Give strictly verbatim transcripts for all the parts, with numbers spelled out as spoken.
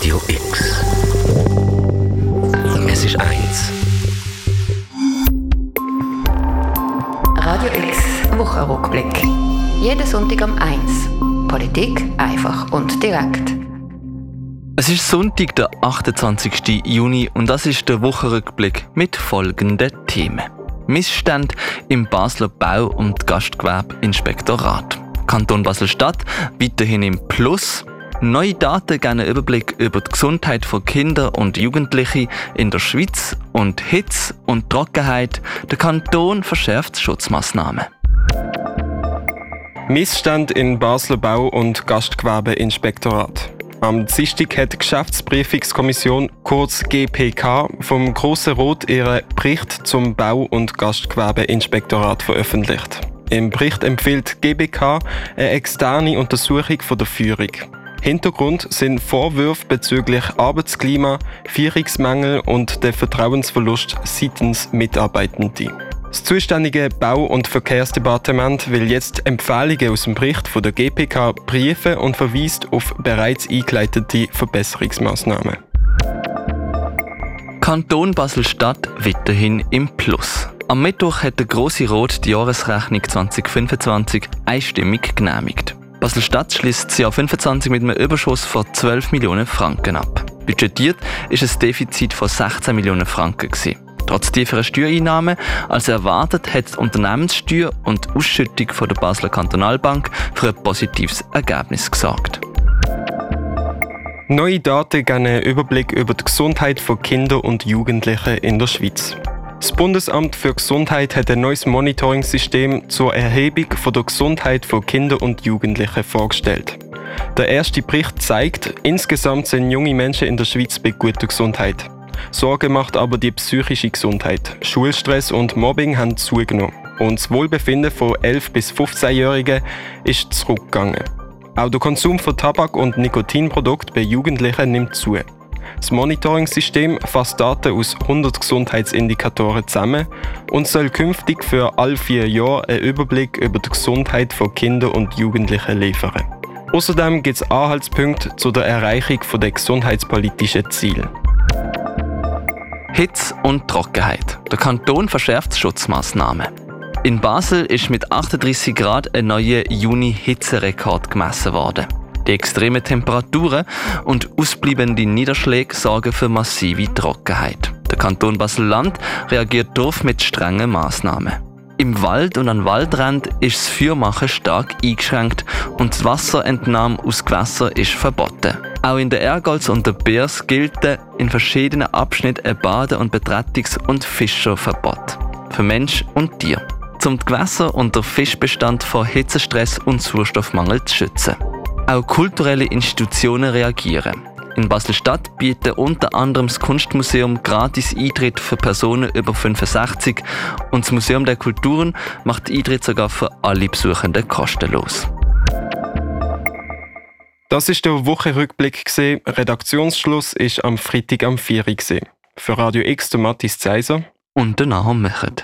Radio X. Es ist eins. Radio X Wochenrückblick. Jeden Sonntag um eins. Politik einfach und direkt. Es ist Sonntag, der achtundzwanzigsten Juni, und das ist der Wochenrückblick mit folgenden Themen. Missstände im Basler Bau- und Gastgewerbeinspektorat. Kanton Basel-Stadt weiterhin im Plus. Neue Daten geben einen Überblick über die Gesundheit von Kindern und Jugendlichen in der Schweiz. Und Hitze und Trockenheit. Der Kanton verschärft Schutzmaßnahmen. Missstand in Basler Bau- und Gastgewerbeinspektorat. Am Dienstag hat die Geschäftsprüfungskommission, kurz G P K, vom Grossen Rot ihren Bericht zum Bau- und Gastgewerbeinspektorat veröffentlicht. Im Bericht empfiehlt die G B K eine externe Untersuchung von der Führung. Hintergrund sind Vorwürfe bezüglich Arbeitsklima, Führungsmängel und der Vertrauensverlust seitens Mitarbeitenden. Das zuständige Bau- und Verkehrsdepartement will jetzt Empfehlungen aus dem Bericht von der G P K prüfen und verweist auf bereits eingeleitete Verbesserungsmaßnahmen. Kanton Basel-Stadt weiterhin im Plus. Am Mittwoch hat der Grosse Rot die Jahresrechnung zwanzig fünfundzwanzig einstimmig genehmigt. Basel-Stadt schließt das Jahr fünfundzwanzig mit einem Überschuss von zwölf Millionen Franken ab. Budgetiert ist ein Defizit von sechzehn Millionen Franken gewesen. Trotz tieferer Steuereinnahmen als erwartet hat die Unternehmenssteuer und die Ausschüttung von der Basler Kantonalbank für ein positives Ergebnis gesorgt. Neue Daten geben einen Überblick über die Gesundheit von Kindern und Jugendlichen in der Schweiz. Das Bundesamt für Gesundheit hat ein neues Monitoring-System zur Erhebung von der Gesundheit von Kindern und Jugendlichen vorgestellt. Der erste Bericht zeigt, insgesamt sind junge Menschen in der Schweiz bei guter Gesundheit. Sorge macht aber die psychische Gesundheit. Schulstress und Mobbing haben zugenommen. Und das Wohlbefinden von elf- bis fünfzehnjährigen ist zurückgegangen. Auch der Konsum von Tabak- und Nikotinprodukten bei Jugendlichen nimmt zu. Das Monitoring-System fasst Daten aus hundert Gesundheitsindikatoren zusammen und soll künftig für alle vier Jahre einen Überblick über die Gesundheit von Kindern und Jugendlichen liefern. Außerdem gibt es Anhaltspunkte zu der Erreichung der gesundheitspolitischen Ziele. Hitze und Trockenheit. Der Kanton verschärft Schutzmaßnahmen. In Basel ist mit achtunddreissig Grad ein neuer Juni-Hitzerekord gemessen worden. Die extremen Temperaturen und ausbleibende Niederschläge sorgen für massive Trockenheit. Der Kanton Basel-Land reagiert darauf mit strengen Maßnahmen. Im Wald und an Waldrändern ist das Feuermachen stark eingeschränkt und die Wasserentnahme aus Gewässern ist verboten. Auch in der Ergolz und der Biers gilt in verschiedenen Abschnitten ein Bade- und Betretungs- und Fischerverbot für Mensch und Tier, um die Gewässer und den Fischbestand vor Hitzestress und Sauerstoffmangel zu schützen. Auch kulturelle Institutionen reagieren. In Basel-Stadt bietet unter anderem das Kunstmuseum gratis Eintritt für Personen über fünfundsechzig und das Museum der Kulturen macht Eintritt sogar für alle Besuchenden kostenlos. Das ist der Wochenrückblick. Redaktionsschluss ist am Freitag am vier Uhr. Für Radio X der Matthias Zeiser und der Nahum Mechert.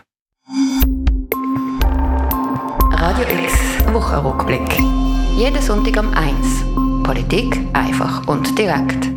Radio X Wochenrückblick. Jeden Sonntag um eins. Politik einfach und direkt.